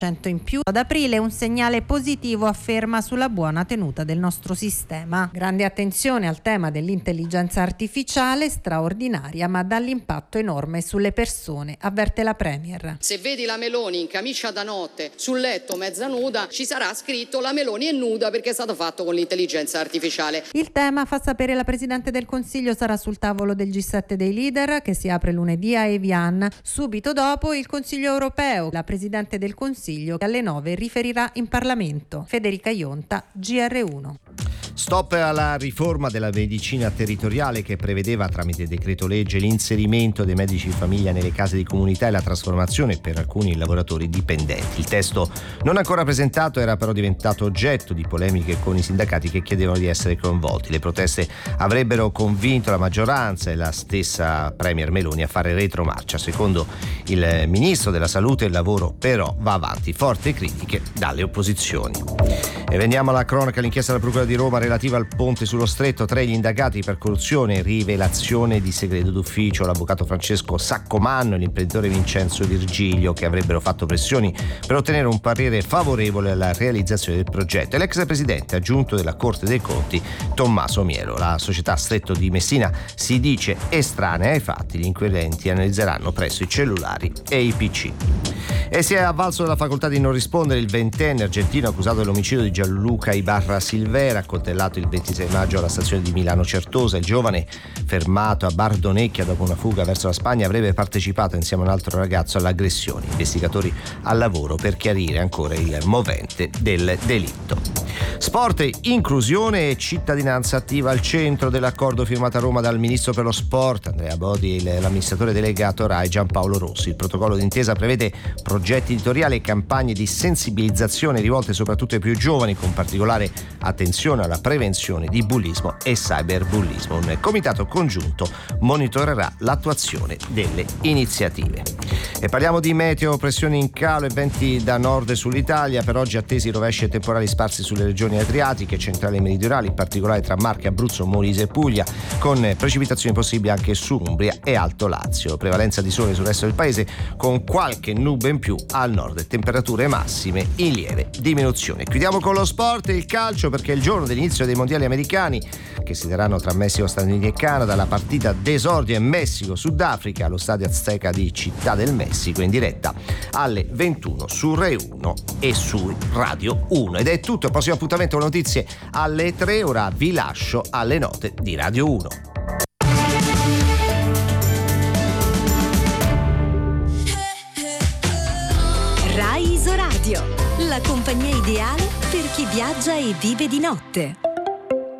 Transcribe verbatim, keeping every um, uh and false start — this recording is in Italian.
in più ad aprile, un segnale positivo, afferma, sulla buona tenuta del nostro sistema. Grande attenzione al tema dell'intelligenza artificiale, straordinaria ma dall'impatto enorme sulle persone, avverte la Premier. Se vedi la Meloni in camicia da notte sul letto mezza nuda, ci sarà scritto la Meloni è nuda perché è stato fatto con l'intelligenza artificiale. Il tema, fa sapere la Presidente del Consiglio, sarà sul tavolo del G sette dei leader che si apre lunedì a Evian. Subito dopo il Consiglio europeo, la Presidente del Consiglio che alle nove riferirà in Parlamento. Federica Ionta, G R uno. Stop alla riforma della medicina territoriale che prevedeva tramite decreto legge l'inserimento dei medici di famiglia nelle case di comunità e la trasformazione per alcuni lavoratori dipendenti. Il testo, non ancora presentato, era però diventato oggetto di polemiche con i sindacati che chiedevano di essere coinvolti. Le proteste avrebbero convinto la maggioranza e la stessa Premier Meloni a fare retromarcia. Secondo il ministro della Salute, il lavoro però va avanti. Forti critiche dalle opposizioni. E veniamo alla cronaca. L'inchiesta della Procura di Roma relativa al ponte sullo Stretto, tra gli indagati per corruzione e rivelazione di segreto d'ufficio l'avvocato Francesco Saccomanno e l'imprenditore Vincenzo Virgilio, che avrebbero fatto pressioni per ottenere un parere favorevole alla realizzazione del progetto, e l'ex presidente aggiunto della Corte dei Conti Tommaso Mielo. La società Stretto di Messina si dice estranea ai fatti. Gli inquirenti analizzeranno presso i cellulari e i P C. E si è avvalso della facoltà di non rispondere il ventenne argentino accusato dell'omicidio di Gianluca Ibarra Silvera, accoltellato il ventisei maggio alla stazione di Milano Certosa. Il giovane, fermato a Bardonecchia dopo una fuga verso la Spagna, avrebbe partecipato insieme a un altro ragazzo all'aggressione. Investigatori al lavoro per chiarire ancora il movente del delitto. Sport, inclusione e cittadinanza attiva al centro dell'accordo firmato a Roma dal ministro per lo sport Andrea Bodi e l'amministratore delegato Rai Giampaolo Rossi. Il protocollo d'intesa prevede progetti editoriali e campagne di sensibilizzazione rivolte soprattutto ai più giovani, con particolare attenzione alla prevenzione di bullismo e cyberbullismo. Un comitato congiunto monitorerà l'attuazione delle iniziative. E parliamo di meteo, pressioni in calo e venti da nord sull'Italia. Per oggi attesi rovesci e temporali sparsi sulle regioni adriatiche, centrali e meridionali, in particolare tra Marche, Abruzzo, Molise e Puglia, con precipitazioni possibili anche su Umbria e Alto Lazio. Prevalenza di sole sul resto del paese, con qualche nube in più al nord, temperature massime in lieve diminuzione. Chiudiamo con lo sport e il calcio, perché è il giorno dell'inizio dei mondiali americani che si terranno tra Messico, Stati Uniti e Canada. La partita d'esordio è Messico-Sudafrica allo stadio Azteca di Città del Messico, in diretta alle ventuno su Rai uno e su Radio uno. Ed è tutto, il prossimo appuntamento con notizie alle tre. Ora vi lascio alle note di Radio uno. Rai Isoradio, la compagnia ideale per chi viaggia e vive di notte.